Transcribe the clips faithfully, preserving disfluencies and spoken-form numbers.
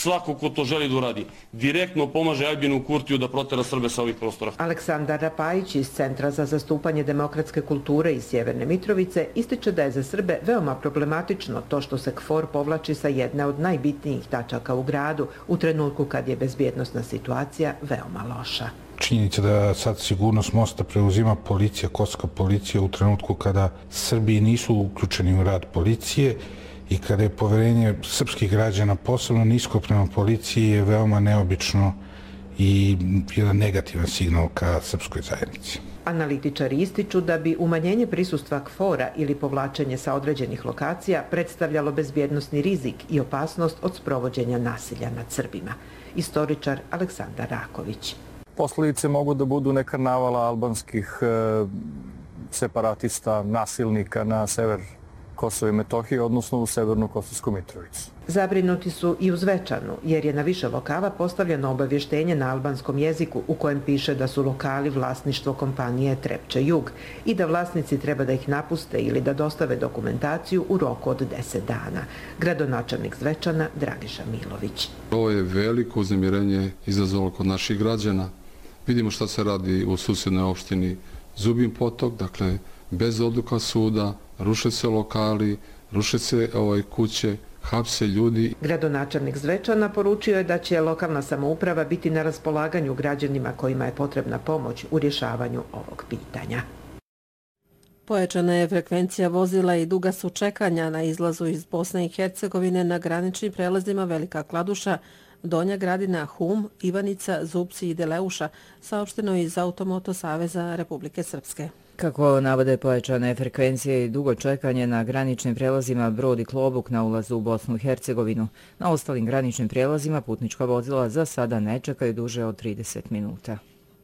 svako ko to želi da uradi. Direktno pomaže Aljbinu Kurtiju da protera Srbe sa ovih prostora. Aleksandar Rapajić iz Centra za zastupanje demokratske kulture iz Sjeverne Mitrovice ističe da je za Srbe veoma problematično to što se KFOR povlači sa jedne od najbitnijih tačaka u gradu u trenutku kad je bezbjednosna situacija veoma loša. Činjenica da sad sigurnost mosta preuzima policija, kosovska policija u trenutku kada Srbiji nisu uključeni u rad policije i kada je poverenje srpskih građana posebno nisko prema policiji je veoma neobično i jedan negativan signal ka srpskoj zajednici. Analitičari ističu da bi umanjenje prisustva KFOR-a ili povlačenje sa određenih lokacija predstavljalo bezbjednosni rizik i opasnost od sprovođenja nasilja nad Srbima. Istoričar Aleksandar Raković. Posljedice mogu da budu neka navala albanskih e, separatista, nasilnika na sever Kosova i Metohije, odnosno u severnu Kosovsku Mitrovicu. Zabrinuti su i u Zvečanu, jer je na više lokala postavljeno obavještenje na albanskom jeziku u kojem piše da su lokali vlasništvo kompanije Trepče Jug i da vlasnici treba da ih napuste ili da dostave dokumentaciju u roku od deset dana. Gradonačelnik Zvečana Dragiša Milović. Ovo je veliko uznemirenje izazvalo kod naših građana. Vidimo šta se radi u susjednoj opštini Zubin Potok, dakle bez odluka suda, ruše se lokali, ruše se ovaj, kuće, hapse ljudi. Gradonačelnik Zvečana poručio je da će lokalna samouprava biti na raspolaganju građanima kojima je potrebna pomoć u rješavanju ovog pitanja. Pojačana je frekvencija vozila i duga su čekanja na izlazu iz Bosne i Hercegovine na graničnim prelazima Velika Kladuša, Donja Gradina, Hum, Ivanica, Zupci i Deleuša, saopšteno iz Automoto Saveza Republike Srpske. Kako navode, pojačane frekvencije i dugo čekanje na graničnim prelazima Brod i Klobuk na ulazu u Bosnu i Hercegovinu. Na ostalim graničnim prelazima putnička vozila za sada ne čekaju duže od trideset minuta.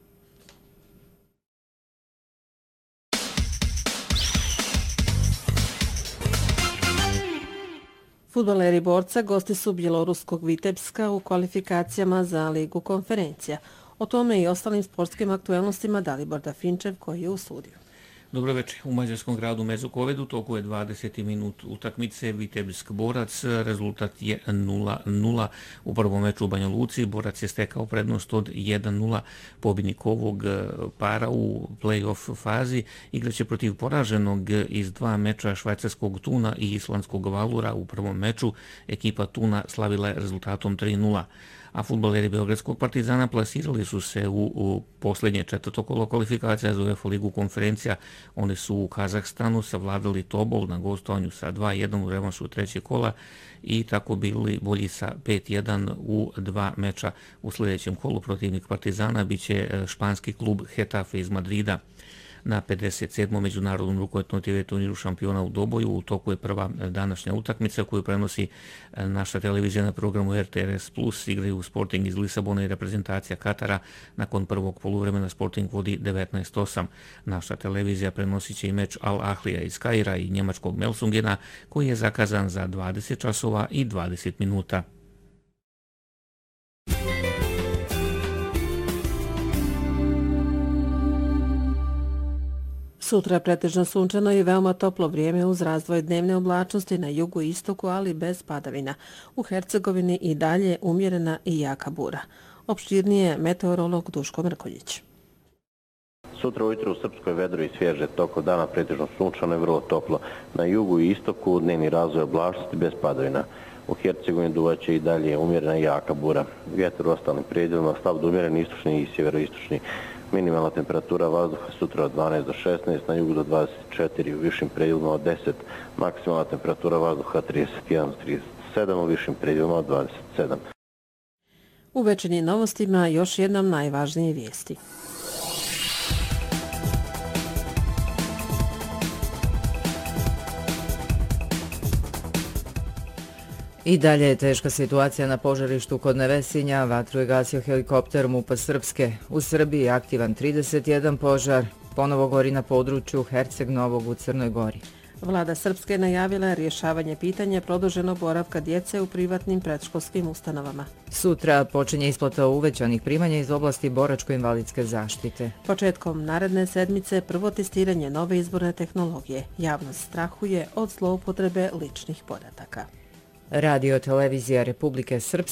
Fudbaleri Borca gosti su bjeloruskog Vitebska u kvalifikacijama za Ligu konferencija. O tome i ostalim sportskim aktuelnostima Dalibor Dafinčev koji je u studiju. Dobro večer. U mađarskom gradu Mezokovedu toku je dvadeseti minut utakmice Vitebsk-Borac. Rezultat je nula nula. U prvom meču u Banja Luci Borac je stekao prednost od jedan nula. Pobjednik ovog para u play-off fazi igraće protiv poraženog iz dva meča švajcarskog Tuna i islandskog Valura. U prvom meču ekipa Tuna slavila je rezultatom tri nula. A fudbaleri Beogradskog Partizana plasirali su se u, u posljednje četvrto kolo kvalifikacija za UEFA ligu konferencija. Oni su u Kazahstanu savladali Tobol na gostovanju sa dva jedan u revanšu trećeg kola i tako bili bolji sa pet jedan u dva meča. U sljedećem kolu protivnik Partizana biće španski klub Hetafe iz Madrida. Na pedeset sedmom međunarodnom rukometnom T V turniru šampiona u Doboju u toku je prva današnja utakmica koju prenosi naša televizija na programu R T R S plus. Igraju Sporting iz Lisabona i reprezentacija Katara. Nakon prvog poluvremena Sporting vodi devetnaest osam. Naša televizija prenosit će i meč Al Ahlija iz Kaira i njemačkog Melsungena koji je zakazan za dvadeset časova i dvadeset minuta. Sutra je pretežno sunčano i veoma toplo vrijeme uz razvoj dnevne oblačnosti na jugu i istoku, ali bez padavina. U Hercegovini i dalje umjerena i jaka bura. Opštirnije meteorolog Duško Mrkoljić. Sutra ujutro u Srpskoj vedro i svježe toko dana pretežno sunčano i vrlo toplo. Na jugu i istoku dnevni razvoj oblačnosti bez padavina. U Hercegovini duvaće i dalje umjerena i jaka bura. Vjetar u ostalim predjelima slab do umjeren istočni i sjeveroistočni. Minimalna temperatura vazduha sutra od dvanaest do šesnaest, na jugu do dvadeset četiri, u višim predjelima od deset. Maksimalna temperatura vazduha trideset jedan do trideset sedam, u višim predjelima od dvadeset sedam. U večernjim novostima još jednom najvažnije vijesti. I dalje je teška situacija na požarištu kod Nevesinja. Vatru je gasio helikopter MUP-a Srpske. U Srbiji je aktivan trideset jedan požar. Ponovo gori na području Herceg Novog u Crnoj Gori. Vlada Srpske je najavila rješavanje pitanja produženog boravka djece u privatnim predškolskim ustanovama. Sutra počinje isplata uvećanih primanja iz oblasti boračko-invalidske zaštite. Početkom naredne sedmice prvo testiranje nove izborne tehnologije. Javnost strahuje od zloupotrebe ličnih podataka. Radio televizija Republike Srpske